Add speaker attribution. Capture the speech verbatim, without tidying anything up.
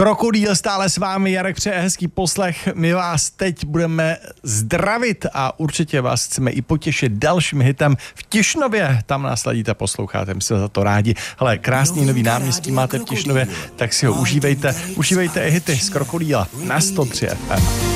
Speaker 1: Krokodýl stále s vámi, Jarek přeje hezký poslech. My vás teď budeme zdravit a určitě vás chceme i potěšit dalším hitem v Tišnově. Tam nás ladíte, posloucháte, my jsme za to rádi. Hele, krásný nový náměstí máte v Tišnově, tak si ho užívejte. Užívejte i hity z Krokodýla na sto tři F M.